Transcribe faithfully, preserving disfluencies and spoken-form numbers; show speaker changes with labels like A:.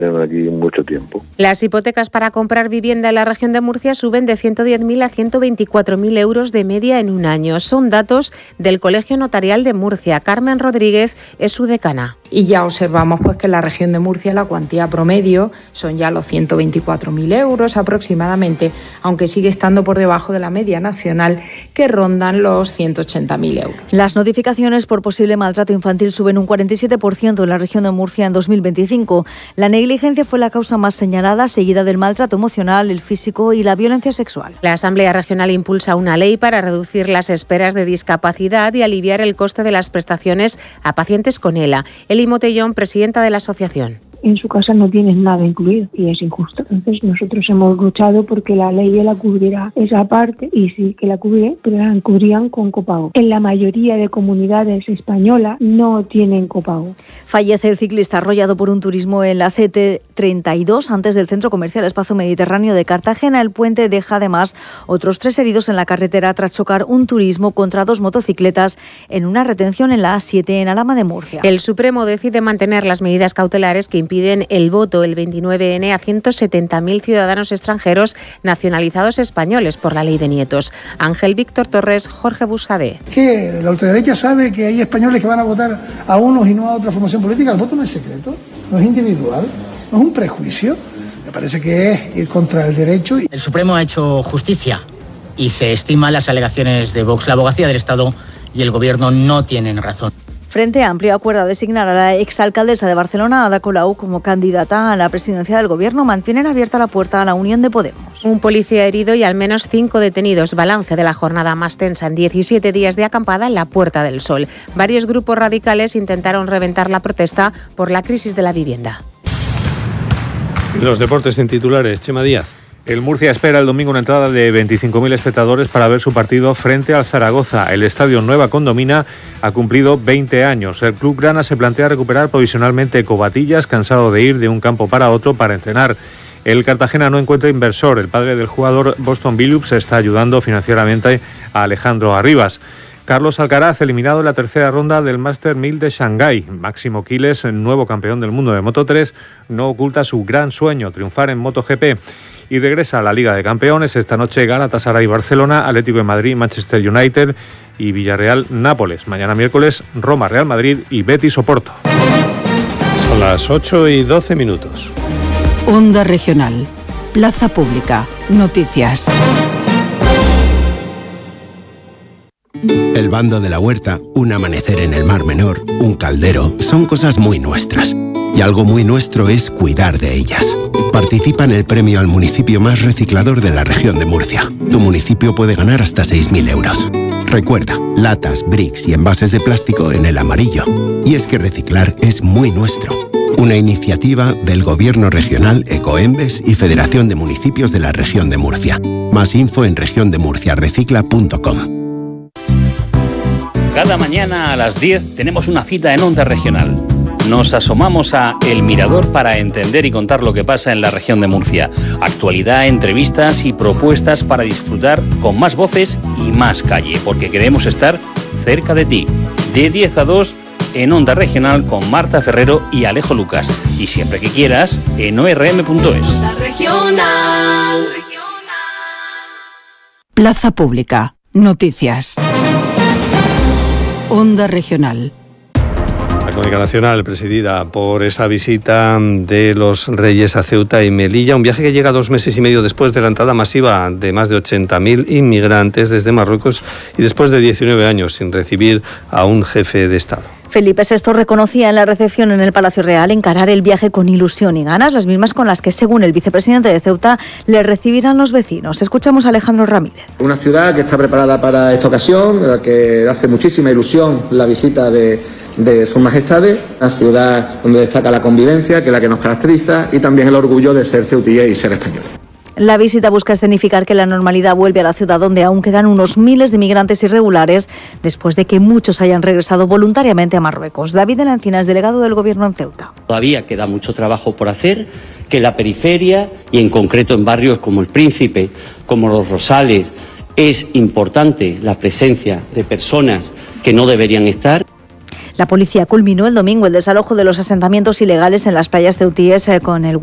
A: Tenemos aquí mucho tiempo.
B: Las hipotecas para comprar vivienda en la región de Murcia suben de ciento diez mil a ciento veinticuatro mil euros de media en un año. Son datos del Colegio Notarial de Murcia. Carmen Rodríguez es su decana.
C: Y ya observamos pues que en la región de Murcia la cuantía promedio son ya los ciento veinticuatro mil euros aproximadamente, aunque sigue estando por debajo de la media nacional, que rondan los ciento ochenta mil euros.
D: Las notificaciones por posible maltrato infantil suben un cuarenta y siete por ciento en la región de Murcia en dos mil veinticinco. La negligencia fue la causa más señalada, seguida del maltrato emocional, el físico y la violencia sexual.
B: La Asamblea Regional impulsa una ley para reducir las esperas de discapacidad y aliviar el coste de las prestaciones a pacientes con E L A. Eli Motellón, presidenta de la asociación.
E: En su casa no tienen nada incluido y es injusto. Entonces nosotros hemos luchado porque la ley la cubriera esa parte y sí que la cubre, pero la cubrían con copago. En la mayoría de comunidades españolas no tienen copago.
D: Fallece el ciclista arrollado por un turismo en la C T treinta y dos antes del Centro Comercial Espacio Mediterráneo de Cartagena. El puente deja además otros tres heridos en la carretera tras chocar un turismo contra dos motocicletas en una retención en la A siete en Alhama de Murcia.
B: El Supremo decide mantener las medidas cautelares que impiden el voto el veintinueve ene a ciento setenta mil ciudadanos extranjeros nacionalizados españoles por la ley de nietos. Ángel Víctor Torres, Jorge Buscadé.
F: ¿Qué? ¿La ultraderecha sabe que hay españoles que van a votar a unos y no a otra formación política? El voto no es secreto, no es individual, no es un prejuicio. Me parece que es ir contra el derecho.
G: El Supremo ha hecho justicia y se estiman las alegaciones de Vox. La abogacía del Estado y el Gobierno no tienen razón.
D: Frente Amplio acuerda designar a la exalcaldesa de Barcelona, Ada Colau, como candidata a la presidencia del Gobierno. Mantienen abierta la puerta a la unión de Podemos.
B: Un policía herido y al menos cinco detenidos. Balance de la jornada más tensa en diecisiete días de acampada en la Puerta del Sol. Varios grupos radicales intentaron reventar la protesta por la crisis de la vivienda.
H: Los deportes en titulares, Chema Díaz.
I: El Murcia espera el domingo una entrada de veinticinco mil espectadores para ver su partido frente al Zaragoza. El estadio Nueva Condomina ha cumplido veinte años. El club grana se plantea recuperar provisionalmente Covatillas, cansado de ir de un campo para otro para entrenar. El Cartagena no encuentra inversor. El padre del jugador, Boston Billups, está ayudando financieramente a Alejandro Arribas. Carlos Alcaraz, eliminado en la tercera ronda del Master mil de Shanghái. Máximo Quiles, nuevo campeón del mundo de Moto tres, no oculta su gran sueño, triunfar en MotoGP. Y regresa a la Liga de Campeones. Esta noche Galatasaray Barcelona, Atlético de Madrid, Manchester United y Villarreal Nápoles. Mañana miércoles Roma Real Madrid y Betis Oporto.
H: Son las ocho y doce minutos.
J: Onda Regional. Plaza Pública. Noticias.
K: El bando de la huerta, un amanecer en el Mar Menor, un caldero, son cosas muy nuestras. Y algo muy nuestro es cuidar de ellas. Participa en el premio al municipio más reciclador de la región de Murcia. Tu municipio puede ganar hasta seis mil euros. Recuerda, latas, bricks y envases de plástico en el amarillo. Y es que reciclar es muy nuestro. Una iniciativa del Gobierno Regional, Ecoembes y Federación de Municipios de la Región de Murcia. Más info en región de murcia recicla punto com.
L: Cada mañana a las diez tenemos una cita en Onda Regional. Nos asomamos a El Mirador para entender y contar lo que pasa en la región de Murcia. Actualidad, entrevistas y propuestas para disfrutar con más voces y más calle, porque queremos estar cerca de ti. De diez a dos en Onda Regional con Marta Ferrero y Alejo Lucas. Y siempre que quieras en o r m punto es.
J: Onda Regional. Plaza Pública. Noticias. Onda Regional.
H: La Crónica Nacional, presidida por esa visita de los Reyes a Ceuta y Melilla, un viaje que llega dos meses y medio después de la entrada masiva de más de ochenta mil inmigrantes desde Marruecos y después de diecinueve años sin recibir a un jefe de Estado.
D: Felipe sexto reconocía en la recepción en el Palacio Real encarar el viaje con ilusión y ganas, las mismas con las que, según el vicepresidente de Ceuta, le recibirán los vecinos. Escuchamos a Alejandro Ramírez.
M: Una ciudad que está preparada para esta ocasión, a la que hace muchísima ilusión la visita de, de sus majestades, una ciudad donde destaca la convivencia, que es la que nos caracteriza, y también el orgullo de ser ceutíes y ser españoles.
D: La visita busca escenificar que la normalidad vuelve a la ciudad, donde aún quedan unos miles de migrantes irregulares después de que muchos hayan regresado voluntariamente a Marruecos. David de la Encina es delegado del Gobierno en Ceuta.
N: Todavía queda mucho trabajo por hacer, que en la periferia y en concreto en barrios como El Príncipe, como Los Rosales, es importante la presencia de personas que no deberían estar.
D: La policía culminó el domingo el desalojo de los asentamientos ilegales en las playas ceutíes con el